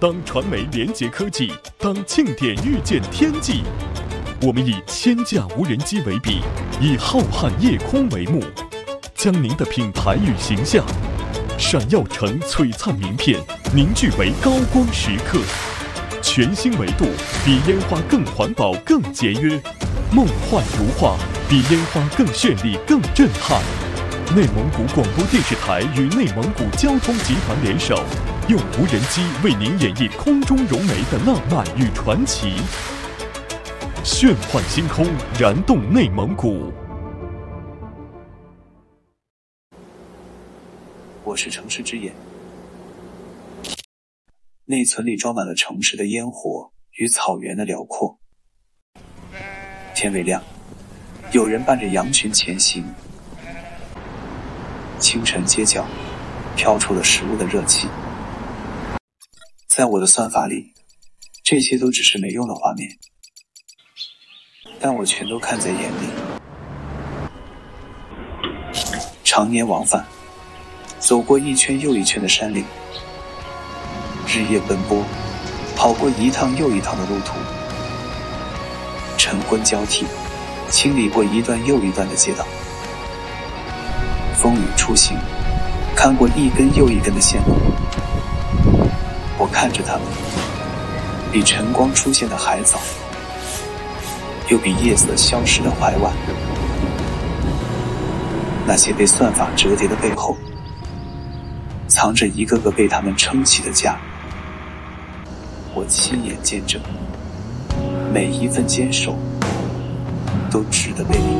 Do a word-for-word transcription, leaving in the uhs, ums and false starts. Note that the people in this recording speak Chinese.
当传媒联结科技，当庆典遇见天际。我们以千架无人机为笔，以浩瀚夜空为幕，将您的品牌与形象闪耀成璀璨名片，凝聚为高光时刻。全新维度，比烟花更环保、更节约。梦幻如画，比烟花更绚丽、更震撼。内蒙古广播电视台与内蒙古交通集团联手，用无人机为您演绎空中融媒的浪漫与传奇。炫幻星空，燃动内蒙古。 我是城市之眼，内存里装满了城市的烟火与草原的辽阔。天未亮，有人伴着羊群前行。清晨街角飘出了食物的热气。在我的算法里，这些都只是没用的画面，但我全都看在眼里。常年往返，走过一圈又一圈的山岭，日夜奔波，跑过一趟又一趟的路途，晨昏交替，清理过一段又一段的街道，风雨初行，看过一根又一根的线路。我看着它们，比晨光出现的还早，又比夜色消失的还晚。那些被算法折叠的背后，藏着一个个被他们撑起的家。我亲眼见证，每一份坚守都值得被铭